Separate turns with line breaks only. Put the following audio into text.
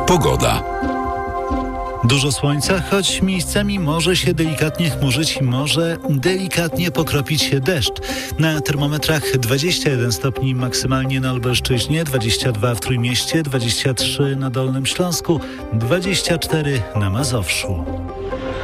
Pogoda.
Dużo słońca, choć miejscami może się delikatnie chmurzyć i może delikatnie pokropić się deszcz. Na termometrach 21 stopni maksymalnie na Lubelszczyźnie, 22 w Trójmieście, 23 na Dolnym Śląsku, 24 na Mazowszu.